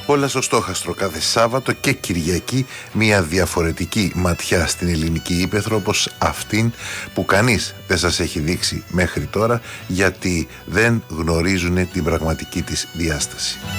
Όλα στο στόχαστρο κάθε Σάββατο και Κυριακή, μια διαφορετική ματιά στην ελληνική ύπαιθρο, όπως αυτήν που κανείς δεν σας έχει δείξει μέχρι τώρα, γιατί δεν γνωρίζουν την πραγματική της διάσταση.